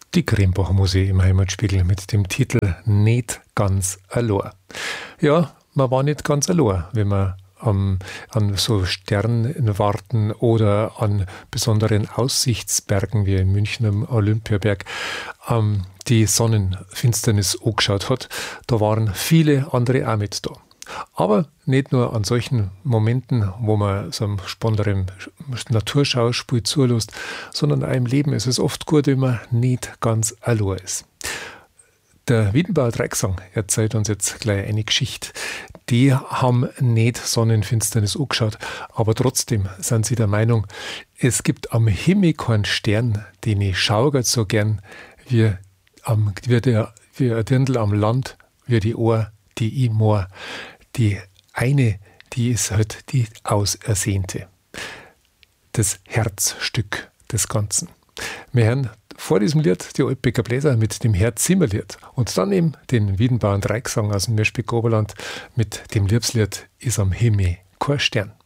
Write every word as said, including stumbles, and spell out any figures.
Die Grimbacher Musik im Heimatspiegel mit dem Titel Nicht ganz allein. Ja, man war nicht ganz allein, wenn man um, an so Sternen warten oder an besonderen Aussichtsbergen wie in München am Olympiaberg um, die Sonnenfinsternis angeschaut hat. Da waren viele andere auch mit da. Aber nicht nur an solchen Momenten, wo man so einem spannenderen Naturschauspiel zulässt, sondern auch im Leben ist es oft gut, wenn man nicht ganz allein ist. Der Wiedenbauer Dreigesang erzählt uns jetzt gleich eine Geschichte. Die haben nicht Sonnenfinsternis angeschaut, aber trotzdem sind sie der Meinung, es gibt am Himmel keinen Stern, den ich schaue so gern, wie, am, wie, der, wie ein Dirndl am Land, wie die Ohr, die ich moor. Die eine, die ist halt die Ausersehnte. Das Herzstück des Ganzen. Wir hören vor diesem Lied die Alpecker Bläser mit dem Herz-Zimmer-Lied und dann eben den Wiedenbauer Dreigesang aus dem Mörspiel Oberland mit dem Liebeslied Ist am Himmel kein Stern.